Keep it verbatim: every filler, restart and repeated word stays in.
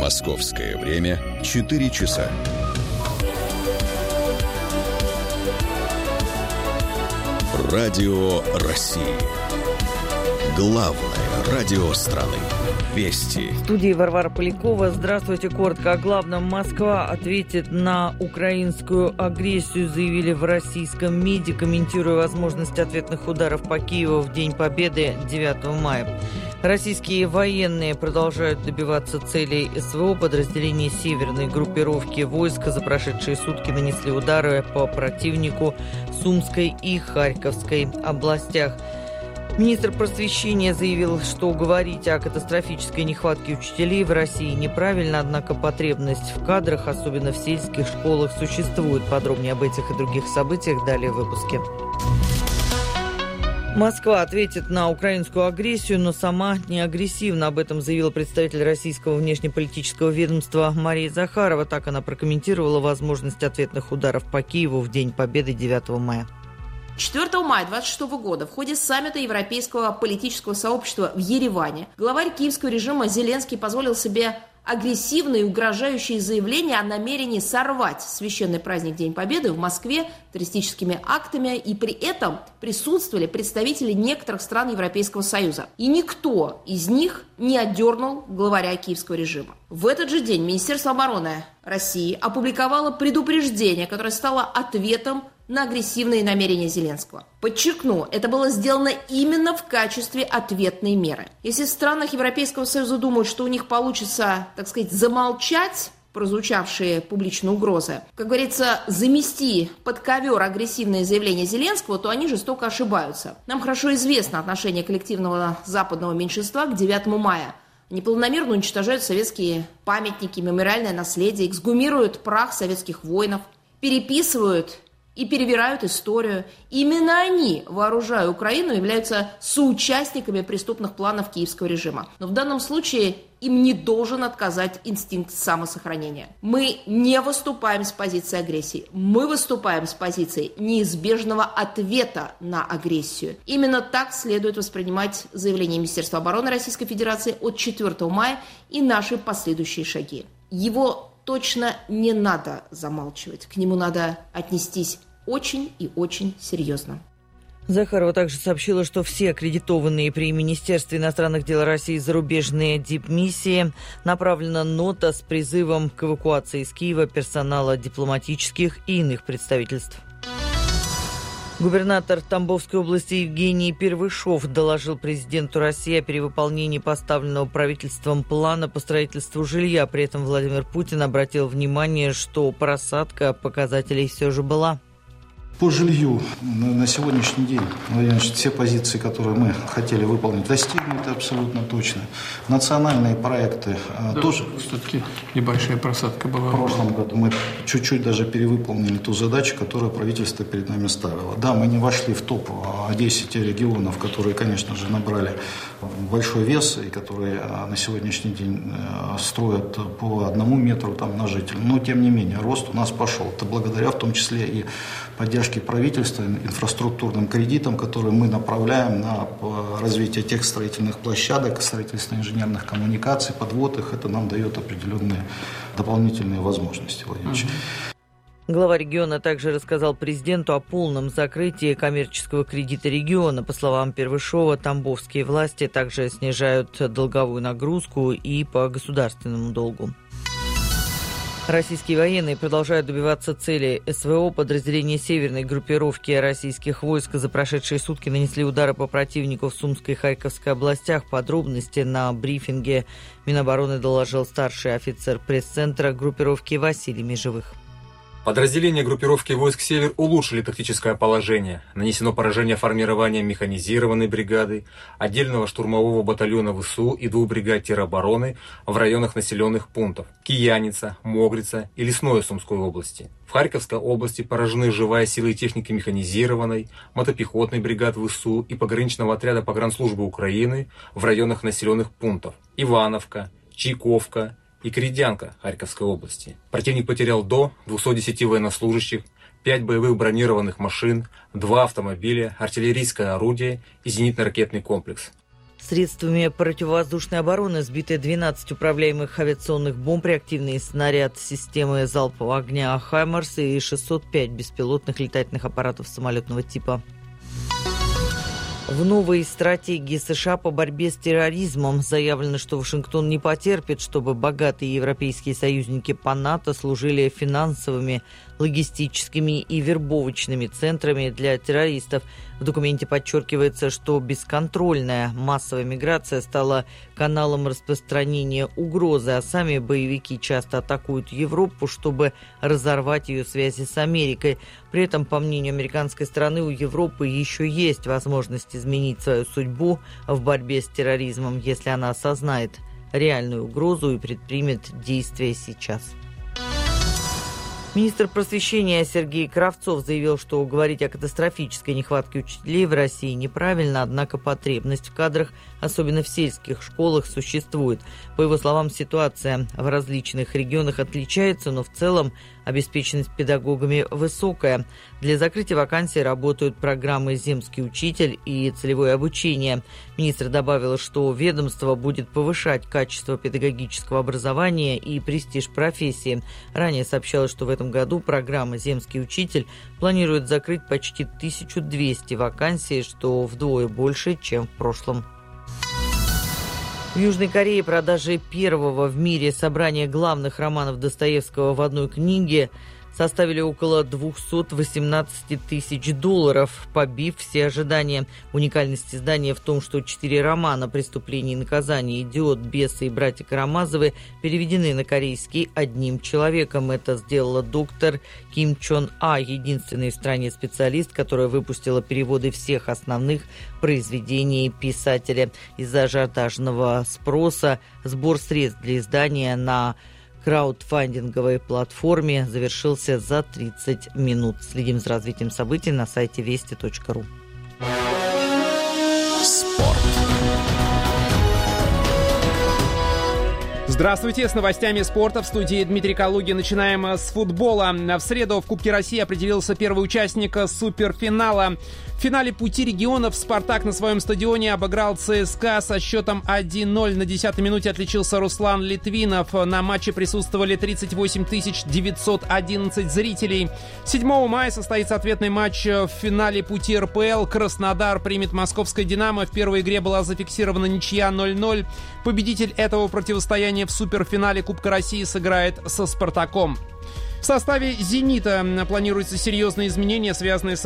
Московское время четыре часа. Радио России. Главное радио страны. Вести. В студии Варвара Полякова. Здравствуйте. Коротко о главном. Москва ответит на украинскую агрессию, заявили в российском МИДе, комментируя возможность ответных ударов по Киеву в День Победы девятого мая. Российские военные продолжают добиваться целей СВО. Подразделения северной группировки войска за прошедшие сутки нанесли удары по противнику в Сумской и Харьковской областях. Министр просвещения заявил, что говорить о катастрофической нехватке учителей в России неправильно, однако потребность в кадрах, особенно в сельских школах, существует. Подробнее об этих и других событиях далее в выпуске. Москва ответит на украинскую агрессию, но сама не агрессивна. Об этом заявила представитель российского внешнеполитического ведомства Мария Захарова. Так она прокомментировала возможность ответных ударов по Киеву в День Победы девятого мая. четвёртого мая двадцать шестого года в ходе саммита Европейского политического сообщества в Ереване главарь киевского режима Зеленский позволил себе агрессивные и угрожающие заявления о намерении сорвать священный праздник День Победы в Москве террористическими актами, и при этом присутствовали представители некоторых стран Европейского Союза. И никто из них не отдернул главаря киевского режима. В этот же день Министерство обороны России опубликовало предупреждение, которое стало ответом на агрессивные намерения Зеленского. Подчеркну, это было сделано именно в качестве ответной меры. Если в странах Европейского Союза думают, что у них получится, так сказать, замолчать прозвучавшие публичные угрозы, как говорится, замести под ковер агрессивные заявления Зеленского, то они жестоко ошибаются. Нам хорошо известно отношение коллективного западного меньшинства к девятому мая. Они планомерно уничтожают советские памятники, мемориальное наследие, эксгумируют прах советских воинов, переписывают и перевирают историю. Именно они, вооружая Украину, являются соучастниками преступных планов киевского режима. Но в данном случае им не должен отказать инстинкт самосохранения. Мы не выступаем с позиции агрессии. Мы выступаем с позиции неизбежного ответа на агрессию. Именно так следует воспринимать заявление Министерства обороны Российской Федерации от четвёртого мая и наши последующие шаги. Его точно не надо замалчивать. К нему надо отнестись очень и очень серьезно. Захарова также сообщила, что все аккредитованные при Министерстве иностранных дел России зарубежные дипмиссии направлена нота с призывом к эвакуации из Киева персонала дипломатических и иных представительств. Губернатор Тамбовской области Евгений Первышов доложил президенту России о перевыполнении поставленного правительством плана по строительству жилья. При этом Владимир Путин обратил внимание, что просадка показателей все же была. По жилью на сегодняшний день, значит, все позиции, которые мы хотели выполнить, достигнуты абсолютно точно. Национальные проекты да, тоже. Все-таки небольшая просадка была. В прошлом году мы чуть-чуть даже перевыполнили ту задачу, которую правительство перед нами ставило. Да, мы не вошли в топ десять регионов, которые, конечно же, набрали большой вес и которые на сегодняшний день строят по одному метру там, на жителя. Но, тем не менее, рост у нас пошел. Это благодаря в том числе и поддержке правительства инфраструктурным кредитам, которые мы направляем на развитие тех строительных площадок, строительство инженерных коммуникаций, подвод их. Это нам дает определенные дополнительные возможности, Владимир Ильич. Глава региона также рассказал президенту о полном закрытии коммерческого кредита региона. По словам Первышова, тамбовские власти также снижают долговую нагрузку и по государственному долгу. Российские военные продолжают добиваться цели СВО. Подразделения северной группировки российских войск за прошедшие сутки нанесли удары по противнику в Сумской и Харьковской областях. Подробности на брифинге Минобороны доложил старший офицер пресс-центра группировки Василий Межевых. Подразделения группировки войск «Север» улучшили тактическое положение. Нанесено поражение формированием механизированной бригады, отдельного штурмового батальона ВСУ и двух бригад теробороны в районах населенных пунктов Кияница, Могрица и Лесное Сумской области. В Харьковской области поражены живая сила и техника механизированной, мотопехотной бригад ВСУ и пограничного отряда погранслужбы Украины в районах населенных пунктов Ивановка, Чайковка и Кридянка Харьковской области. Противник потерял до двухсот десяти военнослужащих, пять боевых бронированных машин, два автомобиля, артиллерийское орудие и зенитно-ракетный комплекс. Средствами противовоздушной обороны сбиты двенадцать управляемых авиационных бомб, реактивный снаряд системы залпового огня «Хаймарс» и шестьсот пять беспилотных летательных аппаратов самолетного типа. В новой стратегии США по борьбе с терроризмом заявлено, что Вашингтон не потерпит, чтобы богатые европейские союзники по НАТО служили финансовыми, логистическими и вербовочными центрами для террористов. В документе подчеркивается, что бесконтрольная массовая миграция стала каналом распространения угрозы, а сами боевики часто атакуют Европу, чтобы разорвать ее связи с Америкой. При этом, по мнению американской стороны, у Европы еще есть возможность изменить свою судьбу в борьбе с терроризмом, если она осознает реальную угрозу и предпримет действия сейчас. Министр просвещения Сергей Кравцов заявил, что говорить о катастрофической нехватке учителей в России неправильно, однако потребность в кадрах, особенно в сельских школах, существует. По его словам, ситуация в различных регионах отличается, но в целом обеспеченность педагогами высокая. Для закрытия вакансий работают программы «Земский учитель» и «Целевое обучение». Министр добавил, что ведомство будет повышать качество педагогического образования и престиж профессии. Ранее сообщалось, что в этом году программа «Земский учитель» планирует закрыть почти тысячу двести вакансий, что вдвое больше, чем в прошлом. В Южной Корее продажи первого в мире собрания главных романов Достоевского в одной книге составили около двести восемнадцать тысяч долларов, побив все ожидания. Уникальность издания в том, что четыре романа «Преступление и наказание», «Идиот», «Бесы» и «Братья Карамазовы» переведены на корейский одним человеком. Это сделала доктор Ким Чон А, единственный в стране специалист, которая выпустила переводы всех основных произведений писателя. Из-за ажиотажного спроса сбор средств для издания на краудфандинговой платформе завершился за тридцать минут. Следим за развитием событий на сайте вести точка ру. Спорт. Здравствуйте, с новостями спорта в студии Дмитрий Калугин. Начинаем с футбола. В среду в Кубке России определился первый участник суперфинала. В финале Пути регионов «Спартак» на своем стадионе обыграл ЦСКА со счетом один ноль. На десятой минуте отличился Руслан Литвинов. На матче присутствовали тридцать восемь тысяч девятьсот одиннадцать зрителей. седьмого мая состоится ответный матч в финале Пути РПЛ. Краснодар примет московское «Динамо». В первой игре была зафиксирована ничья ноль ноль. Победитель этого противостояния в суперфинале Кубка России сыграет со «Спартаком». В составе «Зенита» планируются серьезные изменения, связанные с